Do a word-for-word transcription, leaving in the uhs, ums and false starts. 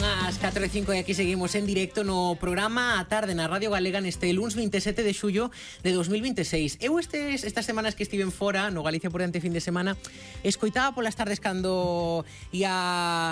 as catro e cinco e aquí seguimos en directo no programa A Tarde na Radio Galega neste luns veintisiete de xullo de dos mil veintiséis. Eu estes, estas semanas que estiven fora no Galicia por diante fin de semana escoitaba polas tardes cando ia